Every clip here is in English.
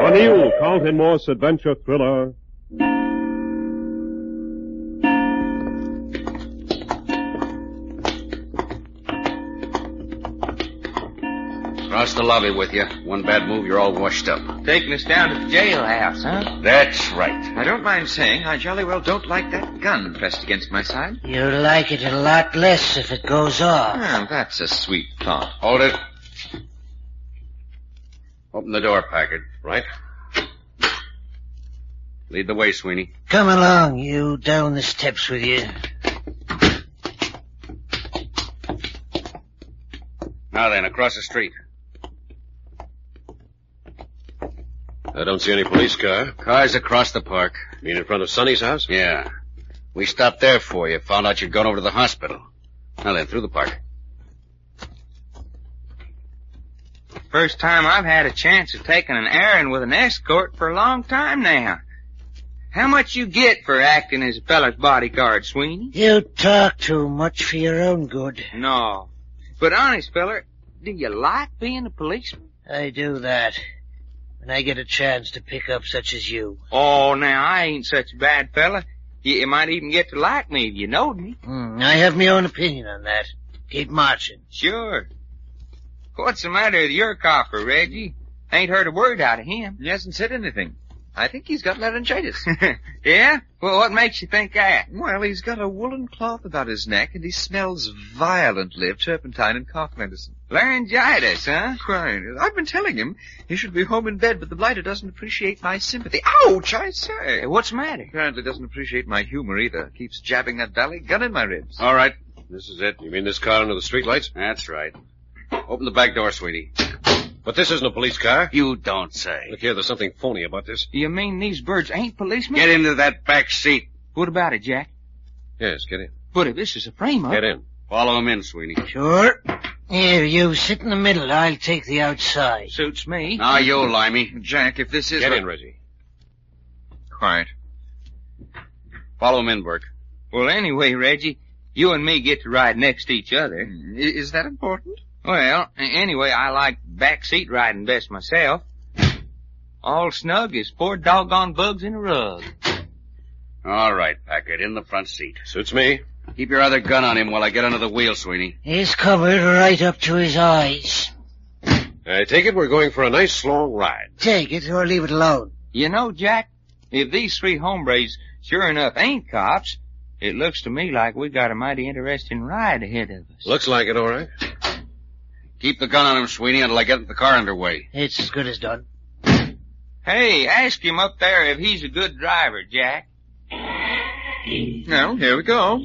The new Carlton Morse adventure thriller, Across the lobby with you. One bad move, you're all washed up. Taking us down to the jailhouse, huh? That's right. I don't mind saying I jolly well don't like that gun pressed against my side. You'll like it a lot less if it goes off. Oh, that's a sweet thought. Hold it. Open the door, Packard. Right. Lead the way, Sweeney. Come along, you. Down the steps with you. Now then, across the street. I don't see any police car. Cars across the park. You mean in front of Sonny's house? Yeah. We stopped there for you. Found out you'd gone over to the hospital. Now then, through the park. First time I've had a chance of taking an errand with an escort for a long time now. How much you get for acting as a fella's bodyguard, Sweeney? You talk too much for your own good. No. But honest, feller, do you like being a policeman? I do that. When I get a chance to pick up such as you. Oh, now, I ain't such a bad fella. You might even get to like me if you knowed me. I have my own opinion on that. Keep marching. Sure. What's the matter with your copper, Reggie? Ain't heard a word out of him. He hasn't said anything. I think he's got laryngitis. Yeah? Well, what makes you think that? Well, he's got a woolen cloth about his neck, and he smells violently of turpentine and cough medicine. Laryngitis, huh? Right. I've been telling him he should be home in bed, but the blighter doesn't appreciate my sympathy. Ouch, I say. What's the matter? Apparently doesn't appreciate my humor either. Keeps jabbing that valley gun in my ribs. All right. This is it. You mean this car under the streetlights? That's right. Open the back door, Sweetie. But this isn't a police car. You don't say. Look here, there's something phony about this. You mean these birds ain't policemen? Get into that back seat. What about it, Jack? Yes, get in. But if this is a frame-up... Get in. Follow him in, Sweeney. Sure. Here, you sit in the middle. I'll take the outside. Suits me. Now you, Limey. Jack, if this is... Get in, Reggie. Quiet. Follow him in, Burke. Well, anyway, Reggie, you and me get to ride next to each other. Is that important? Well, anyway, I like backseat riding best myself. All snug as 4 doggone bugs in a rug. All right, Packard, in the front seat. Suits me. Keep your other gun on him while I get under the wheel, Sweeney. He's covered right up to his eyes. I take it we're going for a nice long ride. Take it or leave it alone. You know, Jack, if these 3 hombres sure enough ain't cops, it looks to me like we got a mighty interesting ride ahead of us. Looks like it, all right. Keep the gun on him, Sweeney, until I get the car underway. It's as good as done. Hey, ask him up there if he's a good driver, Jack. Now, here we go.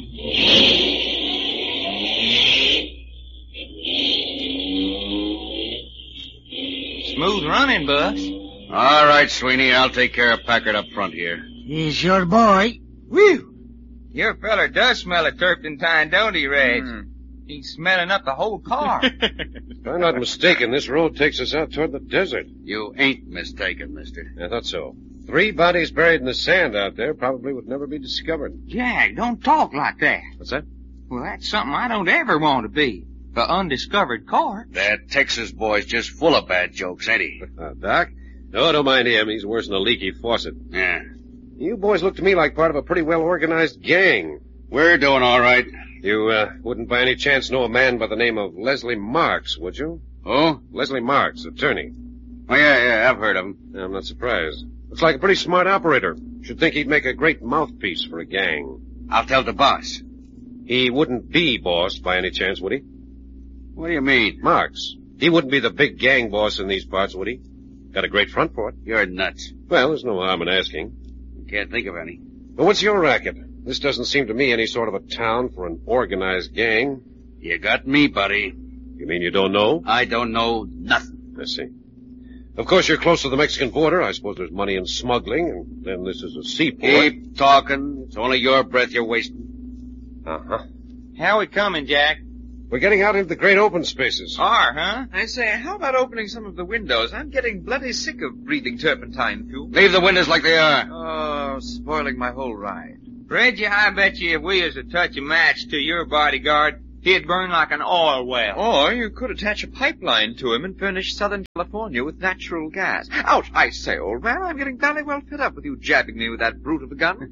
Smooth running, Bus. All right, Sweeney, I'll take care of Packard up front here. He's your boy. Whew! Your feller does smell of turpentine, don't he, Reg? He's smelling up the whole car. If I'm not mistaken, this road takes us out toward the desert. You ain't mistaken, mister. I thought so. 3 bodies buried in the sand out there probably would never be discovered. Jack, don't talk like that. What's that? Well, that's something I don't ever want to be. The undiscovered car. That Texas boy's just full of bad jokes, ain't he? Doc? No, don't mind him. He's worse than a leaky faucet. Yeah. You boys look to me like part of a pretty well-organized gang. We're doing all right. You, wouldn't by any chance know a man by the name of Leslie Marks, would you? Who? Leslie Marks, attorney. Oh, yeah, I've heard of him. I'm not surprised. Looks like a pretty smart operator. Should think he'd make a great mouthpiece for a gang. I'll tell the boss. He wouldn't be boss by any chance, would he? What do you mean? Marks. He wouldn't be the big gang boss in these parts, would he? Got a great front for it. You're nuts. Well, there's no harm in asking. Can't think of any. But what's your racket? This doesn't seem to me any sort of a town for an organized gang. You got me, buddy. You mean you don't know? I don't know nothing. I see. Of course, you're close to the Mexican border. I suppose there's money in smuggling, and then this is a seaport. Keep talking. It's only your breath you're wasting. Uh-huh. How we coming, Jack? We're getting out into the great open spaces. Are, huh? I say, how about opening some of the windows? I'm getting bloody sick of breathing turpentine fuel. Leave the windows like they are. Oh, spoiling my whole ride. Reggie, I bet you if we was to touch a match to your bodyguard, he'd burn like an oil well. Or you could attach a pipeline to him and furnish Southern California with natural gas. Ouch! I say, old man, I'm getting darned well fed up with you jabbing me with that brute of a gun.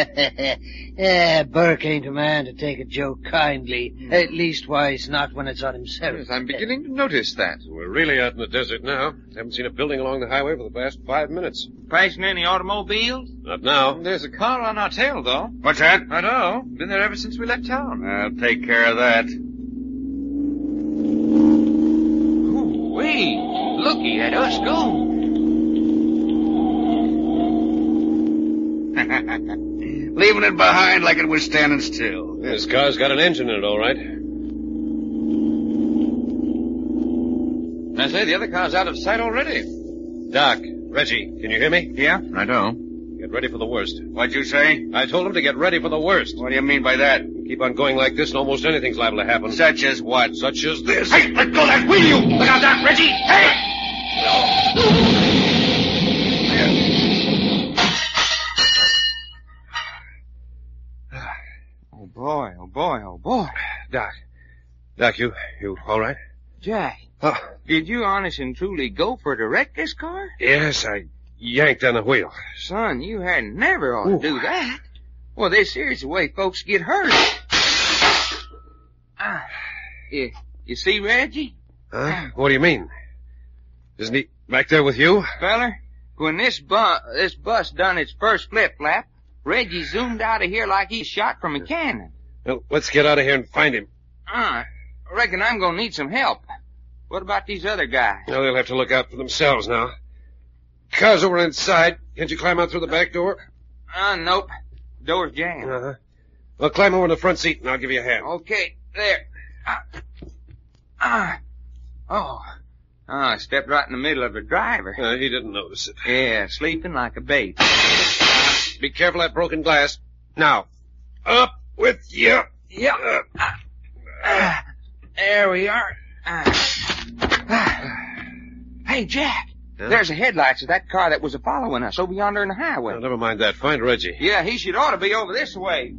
Burke ain't a man to take a joke kindly. At least, wise not when it's on himself. Yes, I'm beginning to notice that. We're really out in the desert now. Haven't seen a building along the highway for the past 5 minutes. Passing any automobiles? Not now. There's a car on our tail, though. What's that? I know. Been there ever since we left town. I'll take care of that. Ooh-wee. Looky at us go. Leaving it behind like it was standing still. This car's got an engine in it, all right. I say, the other car's out of sight already. Doc, Reggie, can you hear me? Yeah? I know. Get ready for the worst. What'd you say? I told him to get ready for the worst. What do you mean by that? Keep on going like this and almost anything's liable to happen. Such as what? Such as this. Hey, let go that wheel, you! Look out, Doc, Reggie! Hey! Oh, boy, oh, boy, oh, boy. Doc, you all right? Jack, Oh, did you honest and truly go for to wreck this car? yes, I yanked on the wheel. Son, you had never ought to do that. Well, this here's the way folks get hurt. You see Reggie? Huh? What do you mean? Isn't he back there with you? Feller, when this bus done its first flip-flap, Reggie zoomed out of here like he's shot from a cannon. Well, let's get out of here and find him. I reckon I'm gonna need some help. What about these other guys? Well, they'll have to look out for themselves now. Car's over inside. Can't you climb out through the back door? Nope. Door's jammed. Uh-huh. Well, climb over in the front seat and I'll give you a hand. Okay, there. I stepped right in the middle of the driver. He didn't notice it. Yeah, sleeping like a baby. Be careful of that broken glass. Now, up with you. Yep. There we are. Hey, Jack. Huh? There's the headlights of that car that was following us over yonder in the highway. Well, never mind that. Find Reggie. Yeah, he should ought to be over this way.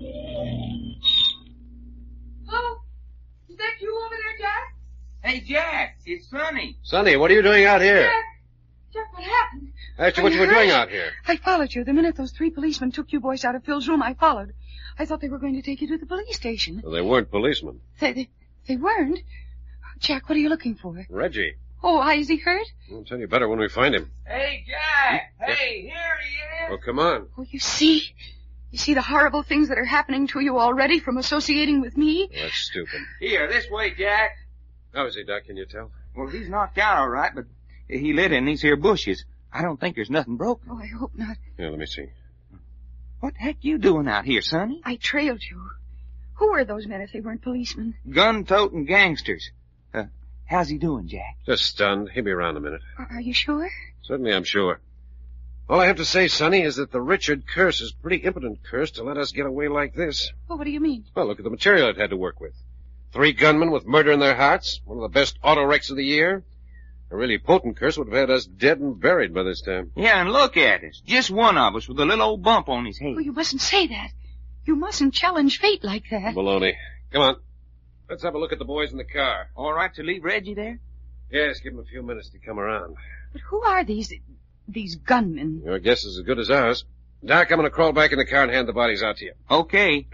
Oh, is that you over there, Jack? Hey, Jack, it's Sonny. Sonny, what are you doing out here? Jack, what happened? Asked you what you were doing out here. I followed you. The minute those 3 policemen took you boys out of Phil's room, I followed. I thought they were going to take you to the police station. Well, they weren't policemen. They weren't. Jack, what are you looking for? Reggie. Oh, is he hurt? I'll tell you better when we find him. Hey, Jack. Hey, here he is. Well, come on. Oh, you see? You see the horrible things that are happening to you already from associating with me? Well, that's stupid. Here, this way, Jack. How is he, Doc? Can you tell? Well, he's knocked out all right, but he lit in these here bushes. I don't think there's nothing broken. Oh, I hope not. Yeah, let me see. What the heck you doing out here, Sonny? I trailed you. Who were those men if they weren't policemen? Gun-toting gangsters. How's he doing, Jack? Just stunned. He'll be around in a minute. Are you sure? Certainly, I'm sure. All I have to say, Sonny, is that the Richard curse is a pretty impotent curse to let us get away like this. Well, what do you mean? Well, look at the material it had to work with. 3 gunmen with murder in their hearts, one of the best auto wrecks of the year. A really potent curse would have had us dead and buried by this time. Yeah, and look at us. Just one of us with a little old bump on his head. Oh, you mustn't say that. You mustn't challenge fate like that. Baloney. Come on. Let's have a look at the boys in the car. All right to leave Reggie there? Yes, give them a few minutes to come around. But who are these gunmen? Your guess is as good as ours. Doc, I'm going to crawl back in the car and hand the bodies out to you. Okay.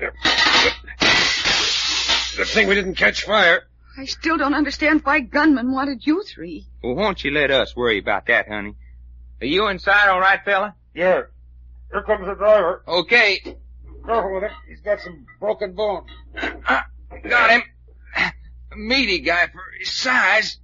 Good thing we didn't catch fire. I still don't understand why gunmen wanted you 3. Well, won't you let us worry about that, honey? Are you inside all right, fella? Yeah. Here comes the driver. Okay. Careful with him. He's got some broken bones. Got him. A meaty guy for his size.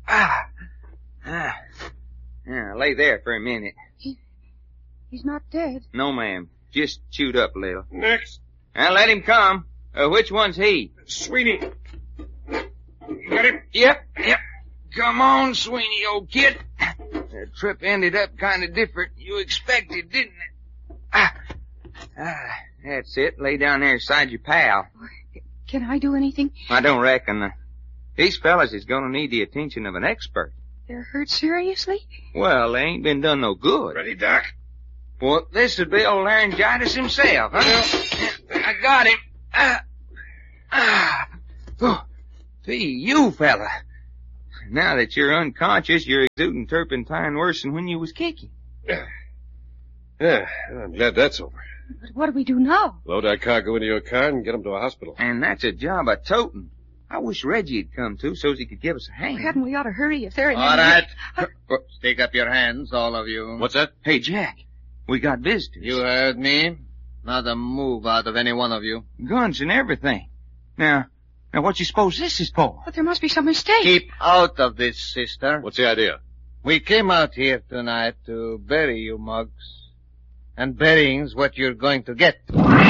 Lay there for a minute. He's not dead. No, ma'am. Just chewed up a little. Next. Now let him come. Which one's he? Sweeney. Got him? Yep. Come on, Sweeney, old kid. The trip ended up kind of different. You expected, didn't it? That's it. Lay down there beside your pal. Can I do anything? I don't reckon. These fellas is gonna need the attention of an expert. They're hurt seriously? Well, they ain't been done no good. Ready, Doc? Well, this would be old laryngitis himself, huh? I got him. Gee, you fella. Now that you're unconscious, you're exuding turpentine worse than when you was kicking. Yeah, I'm glad that's over. But what do we do now? Load our cargo into your car and get him to a hospital. And that's a job of toting. I wish Reggie'd come too, so's he could give us a hand. Hadn't we ought to hurry if there ain't All any- right. Stick up your hands, all of you. What's that? Hey, Jack, we got visitors. You heard me. Not a move out of any one of you. Guns and everything. Now what you suppose this is for? But there must be some mistake. Keep out of this, sister. What's the idea? We came out here tonight to bury you, Muggs. And burying's what you're going to get.